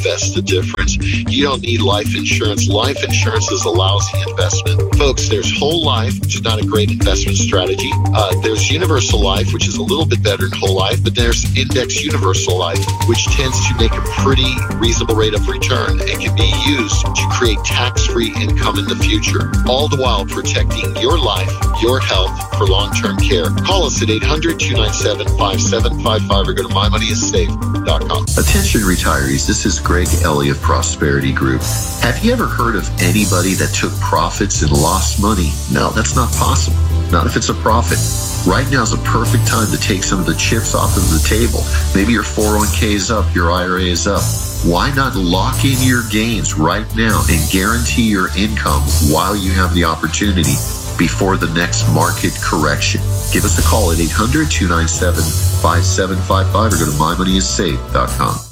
That's the difference. You don't need life insurance. Life insurance is a lousy investment. Folks, there's whole life, which is not a great investment strategy. There's universal life, which is a little bit better than whole life, but there's index universal life, which tends to make a pretty reasonable rate of return and can be used to create tax-free income in the future, all the while protecting your life, your health for long-term care. Call us at 800-297-5755 or go to mymoneyissafe.com. Attention retirees, this is Greg Ellie of Prosperity Group. Have you ever heard of anybody that took profits and lost money? No, that's not possible. Not if it's a profit. Right now is a perfect time to take some of the chips off of the table. Maybe your 401k is up, your IRA is up. Why not lock in your gains right now and guarantee your income while you have the opportunity before the next market correction? Give us a call at 800-297-5755 or go to mymoneyissafe.com.